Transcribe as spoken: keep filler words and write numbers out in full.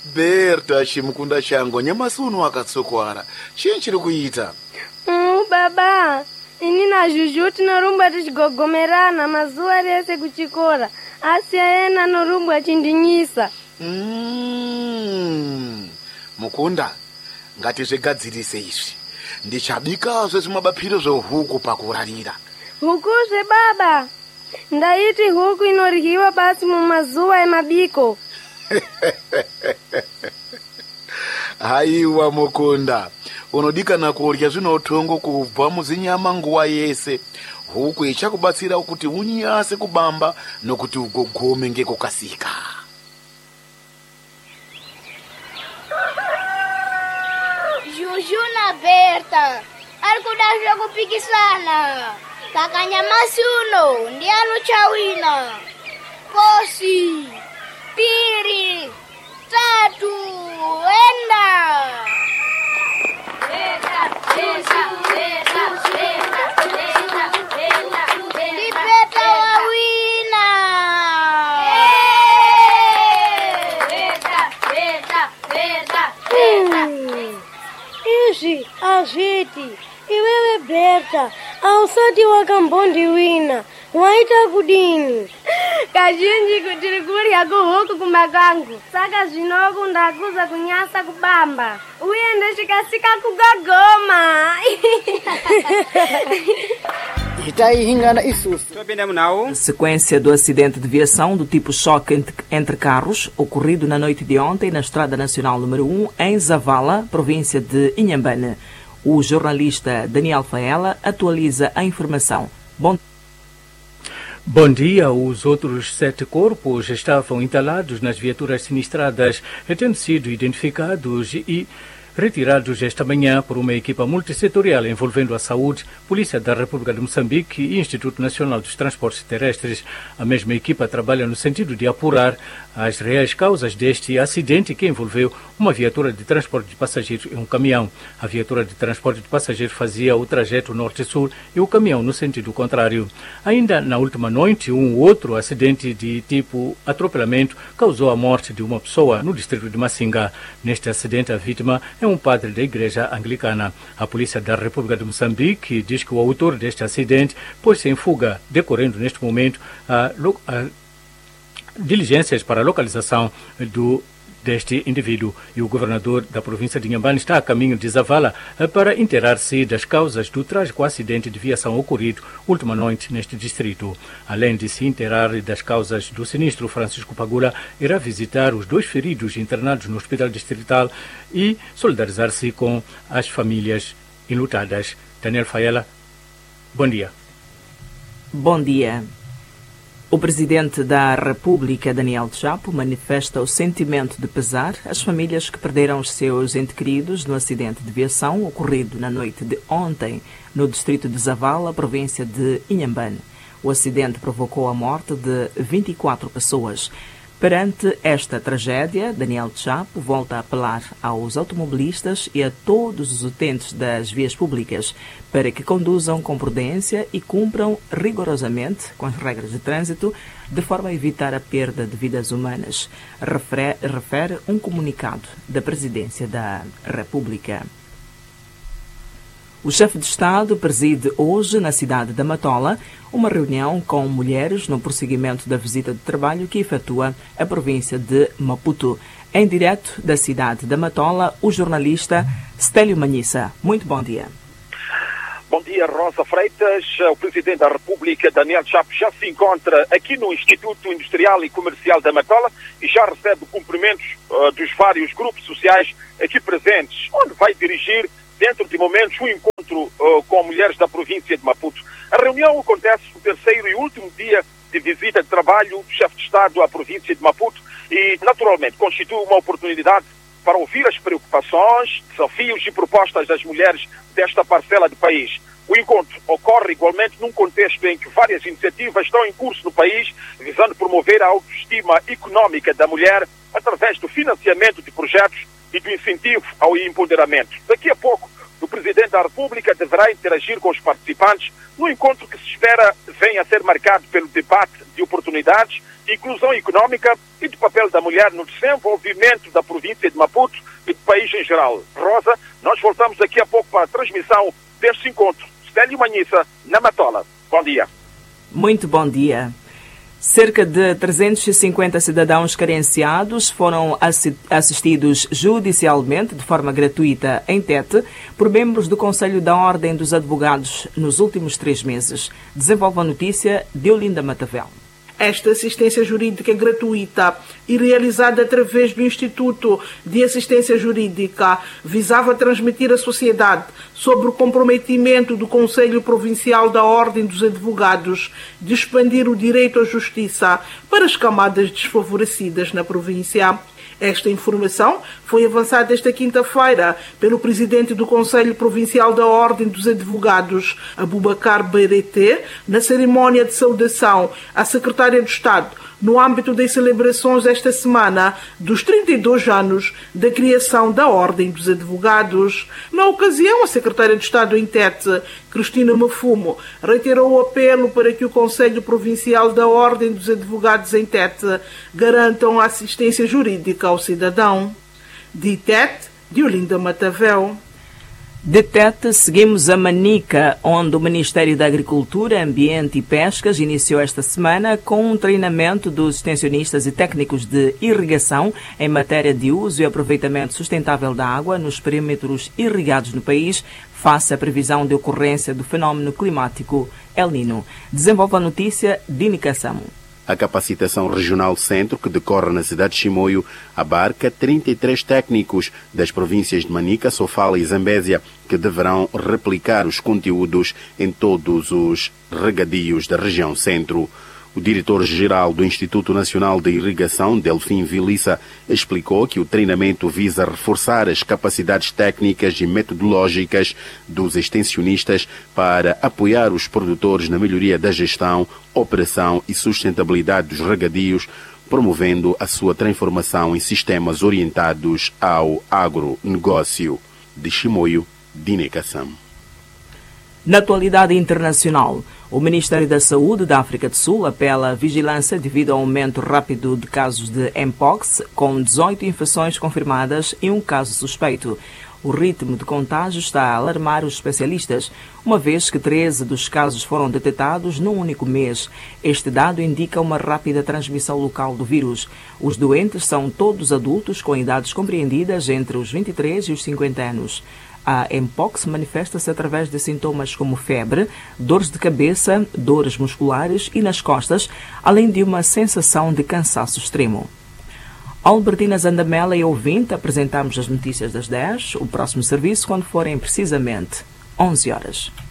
Berta Shimukunda Shango nyamasuno akatsokwara. Chini chiri kuita? Mm, baba, ini na Juju tinorumba tichigogomerana mazuva rese kuchikora. Asi ayena norumba chindinyisa. Mm. Mukunda, ngatizvigadzirise izvi. Ndichabika zvezvimabapiro zvehuku pakurarira. Huku zve baba. Ndaiti huku inoryiwa basi mumazuva emabiko. Haiwa Mukunda, unodikana kurya zvinotongo kubva muzinyama nguva yese. Huku ichakubatsira kuti unyase kubamba nokuti ugogome ngekukasika. Juju na Berta arikuda zvekupikisana. Saka nyamasi uno ndiano chawina. Kosi piri tatu enda. Berta, Berta, Berta, Berta, Berta, Berta, Ndi Berta wawina. Berta, Berta, Berta, Berta. Izvi azviti. Iwewe Berta, ausati wakambondiwina. Waita kudini? Kazhinji kuti rikurya kuhuku kumakangu. Saka zvinoku ndakuza kunyasa kubamba. Uye ndechikasika kugogoma. Sequência do acidente de viação do tipo choque entre, entre carros, ocorrido na noite de ontem na Estrada Nacional número um, em Zavala, província de Inhambane. O jornalista Daniel Faela atualiza a informação. Bom Bom dia. Os outros sete corpos estavam entalados nas viaturas sinistradas, tendo sido identificados e retirados esta manhã por uma equipa multissetorial envolvendo a saúde, Polícia da República de Moçambique e Instituto Nacional dos Transportes Terrestres. A mesma equipa trabalha no sentido de apurar as reais causas deste acidente que envolveu uma viatura de transporte de passageiros e um caminhão. A viatura de transporte de passageiros fazia o trajeto norte-sul e o caminhão no sentido contrário. Ainda na última noite, um outro acidente de tipo atropelamento causou a morte de uma pessoa no distrito de Massinga. Neste acidente, a vítima é um padre da igreja anglicana. A Polícia da República de Moçambique diz que o autor deste acidente pôs-se em fuga, decorrendo neste momento a, a diligências para a localização do deste indivíduo. E o governador da província de Inhambane está a caminho de Zavala para inteirar-se das causas do trágico acidente de viação ocorrido última noite neste distrito. Além de se inteirar das causas do sinistro, Francisco Pagula irá visitar os dois feridos internados no hospital distrital e solidarizar-se com as famílias enlutadas. Daniel Faela, bom dia. Bom dia. O presidente da República, Daniel Chapo, manifesta o sentimento de pesar às famílias que perderam os seus entes queridos no acidente de viação ocorrido na noite de ontem no distrito de Zavala, província de Inhambane. O acidente provocou a morte de vinte e quatro pessoas. Perante esta tragédia, Daniel Chapo volta a apelar aos automobilistas e a todos os utentes das vias públicas para que conduzam com prudência e cumpram rigorosamente com as regras de trânsito, de forma a evitar a perda de vidas humanas, refere, refere um comunicado da Presidência da República. O chefe de Estado preside hoje, na cidade da Matola, uma reunião com mulheres no prosseguimento da visita de trabalho que efetua a província de Maputo. Em direto da cidade da Matola, o jornalista Stélio Manhissa. Muito bom dia. Bom dia, Rosa Freitas. O Presidente da República, Daniel Chapo, já se encontra aqui no Instituto Industrial e Comercial da Matola e já recebe cumprimentos uh, dos vários grupos sociais aqui presentes, onde vai dirigir, dentro de momentos, um encontro uh, com mulheres da província de Maputo. A reunião acontece no terceiro e último dia de visita de trabalho do chefe de Estado à província de Maputo e, naturalmente, constitui uma oportunidade para ouvir as preocupações, desafios e propostas das mulheres desta parcela do país. O encontro ocorre igualmente num contexto em que várias iniciativas estão em curso no país, visando promover a autoestima econômica da mulher através do financiamento de projetos e do incentivo ao empoderamento. Daqui a pouco, no Presidente da República deverá interagir com os participantes no encontro que se espera venha a ser marcado pelo debate de oportunidades, inclusão econômica e do papel da mulher no desenvolvimento da província de Maputo e do país em geral. Rosa, nós voltamos daqui a pouco para a transmissão deste encontro. Stélio Manhissa, na Matola. Bom dia. Muito bom dia. Cerca de trezentos e cinquenta cidadãos carenciados foram assistidos judicialmente de forma gratuita em Tete por membros do Conselho da Ordem dos Advogados nos últimos três meses. Desenvolve a notícia de Olinda Matavel. Esta assistência jurídica gratuita e realizada através do Instituto de Assistência Jurídica visava transmitir à sociedade sobre o comprometimento do Conselho Provincial da Ordem dos Advogados de expandir o direito à justiça para as camadas desfavorecidas na província. Esta informação foi avançada esta quinta-feira pelo presidente do Conselho Provincial da Ordem dos Advogados, Abubakar Beirete, na cerimónia de saudação à secretária de Estado, no âmbito das celebrações esta semana dos trinta e dois anos da criação da Ordem dos Advogados. Na ocasião, a secretária de Estado em Tete, Cristina Mafumo, reiterou o apelo para que o Conselho Provincial da Ordem dos Advogados em Tete garantam a assistência jurídica ao cidadão. De Tete, de Olinda Matavel. De Tete, seguimos a Manica, onde o Ministério da Agricultura, Ambiente e Pescas iniciou esta semana com um treinamento dos extensionistas e técnicos de irrigação em matéria de uso e aproveitamento sustentável da água nos perímetros irrigados no país, face à previsão de ocorrência do fenómeno climático El Niño. Desenvolve a notícia Dini Kassamo. A capacitação regional centro, que decorre na cidade de Chimoio, abarca trinta e três técnicos das províncias de Manica, Sofala e Zambésia, que deverão replicar os conteúdos em todos os regadios da região centro. O diretor-geral do Instituto Nacional de Irrigação, Delfim Vilissa, explicou que o treinamento visa reforçar as capacidades técnicas e metodológicas dos extensionistas para apoiar os produtores na melhoria da gestão, operação e sustentabilidade dos regadios, promovendo a sua transformação em sistemas orientados ao agronegócio. De Chimoio, Dine Kassam. Na atualidade internacional, o Ministério da Saúde da África do Sul apela à vigilância devido ao aumento rápido de casos de Mpox, com dezoito infecções confirmadas e um caso suspeito. O ritmo de contágio está a alarmar os especialistas, uma vez que treze dos casos foram detectados num único mês. Este dado indica uma rápida transmissão local do vírus. Os doentes são todos adultos com idades compreendidas entre os vinte e três e os cinquenta anos. A Mpox manifesta-se através de sintomas como febre, dores de cabeça, dores musculares e nas costas, além de uma sensação de cansaço extremo. Albertina Zandamela e ouvinte, apresentamos as notícias das dez, o próximo serviço quando forem precisamente onze horas.